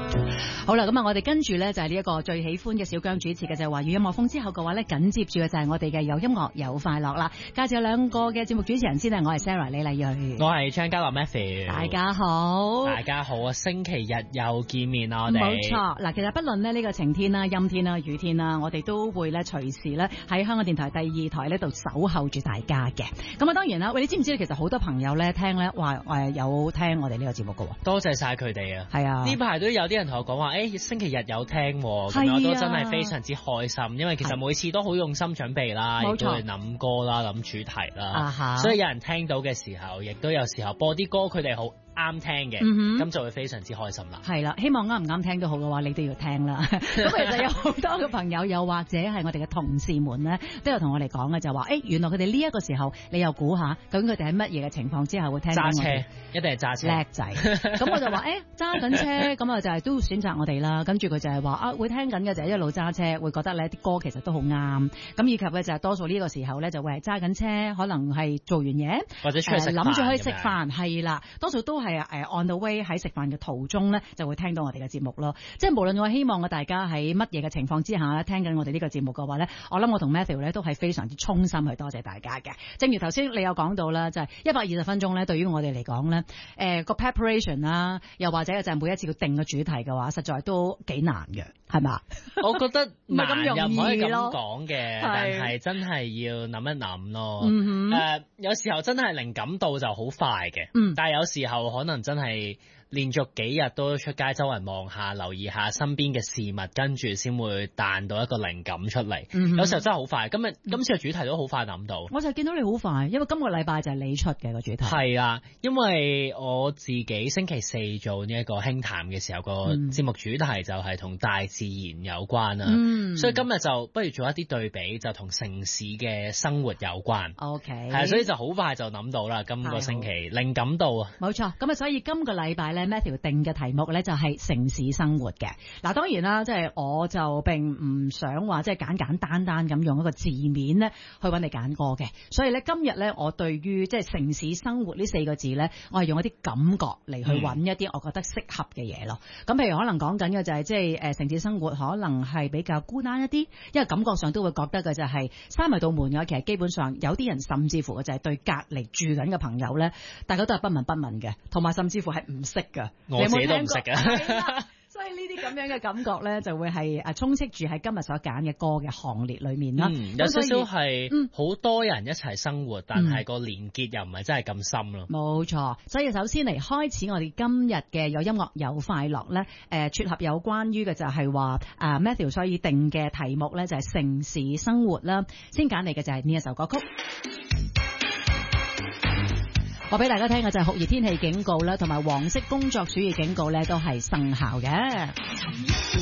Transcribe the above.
好啦，咁啊，我哋跟住咧就係呢一個最喜歡嘅小姜主持嘅就係華語音樂風之後嘅話咧，緊接住嘅就係我哋嘅有音樂有快樂啦。介紹兩個嘅節目主持人先啊，我係 Sarah 李麗蕊， 我係張家樂 Matthew。 大家好， 大家好啊！星期日又見面啦，我哋冇錯。嗱，其實不論呢個晴天啦、陰天啦、雨天啦，我哋都會咧隨時咧喺香港電台第二台呢度守候住大家嘅。咁啊，當然啦，喂，你知唔知其實好多朋友咧聽咧話有聽我哋呢個節目㗎喎？ 多謝晒佢哋啊！ 係啊， 呢排都有啲人同我講話，星期日有聽，咁我都真係非常之開心，因為其實每次都好用心準備啦，亦都去諗歌啦、諗主題啦，所以有人聽到嘅時候，亦都有時候播啲歌佢哋好啱聽嘅，咁就會非常之開心啦。 係啦，希望啱唔啱聽都好嘅話，你都要聽啦。咁其實有好多嘅朋友，又或者係我哋嘅同事們咧，都有同我哋講嘅，就話原來佢哋呢一個時候，你又估下，究竟佢哋喺乜嘢嘅情況之下會聽？揸車，一定係揸車，叻仔。咁我就話揸緊車，咁啊就係都選擇我哋啦。跟住佢就係話會聽緊嘅就係一路揸車，會覺得咧啲歌其實都好啱。咁以及咧就係多數呢個時候咧就會係揸緊車，可能係做完嘢或者出去食飯，諗住去食飯，係啦，多數都係on the way 喺食飯嘅途中咧，就會聽到我哋嘅節目咯。即係無論我希望大家喺乜嘢嘅情況之下聽緊我哋呢個節目嘅話咧，我諗我同 Matthew 咧都係非常之衷心去多謝大家嘅。正如頭先你有講到啦，就係120分鐘咧，對於我哋嚟講咧，個 preparation 啦，又或者就係每一次要定個主題嘅話，實在都幾難嘅，係嘛？ 我覺得唔係咁容易又唔可以咁講嘅，但係真係要諗一諗咯。有時候真係靈感到就好快嘅，但係有時候可能真係連續幾日都出街周圍望下，留意下身邊嘅事物，跟住先會彈到一個靈感出嚟。有時候真係好快。今次嘅主題都好快諗到。我就見到你好快，因為今個禮拜就係你出嘅個主題。係啊，因為我自己星期四做呢一個輕談嘅時候，個節目主題就係同大自然有關啦。所以今日就不如做一啲對比，就同城市嘅生活有關。OK， 係，所以就好快就諗到啦。今個星期靈感到啊，冇錯。咁啊，所以今個禮拜咧 Matthew 定嘅題目咧就係城市生活嘅。嗱，當然啦，即係我就並唔想話即係簡簡單單咁用一個字面咧去揾你揀歌嘅。所以咧今日咧我對於即係城市生活呢4個字咧，我係用一啲感覺嚟去揾一啲我覺得適合嘅嘢咯。咁譬如可能講緊嘅就係即係城市生活可能係比較孤單一啲，因為感覺上都會覺得嘅就係閂埋道門嘅，其實基本上有啲人甚至乎嘅就係對隔離住緊嘅朋友咧，大家都係不聞不問嘅，同埋甚至乎係唔識嘅。我自己都唔識嘅。所以呢啲咁樣嘅感覺咧，就會係充斥住喺今日所揀嘅歌嘅行列裏面啦。有少少係好多人一齊生活，但係個連結又唔係真係咁深咯。冇錯，所以首先嚟開始我哋今日嘅有音樂有快樂咧，撮合有關於嘅就係話Matthew 所以定嘅題目咧就係城市生活啦。先揀嚟嘅就係呢一首歌曲。我俾大家聽嘅就係酷熱天氣警告啦，同埋黃色工作暑熱警告咧都係生效嘅。